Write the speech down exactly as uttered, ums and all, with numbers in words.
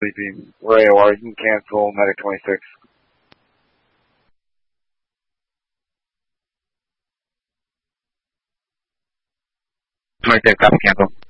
sleepy. We're A O R. You can cancel Medic twenty-six. twenty-six, copy, cancel.